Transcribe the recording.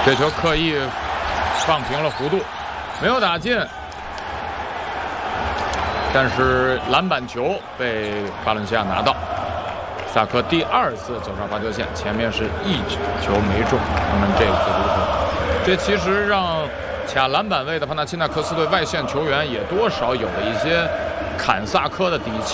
这球刻意放平了弧度，没有打进，但是篮板球被巴伦西亚拿到。萨科第2次走上罚球线，前面是1球没中，他们这次如何？这其实让卡篮板位的帕纳钦纳克斯队外线球员也多少有了一些坎萨科的底气。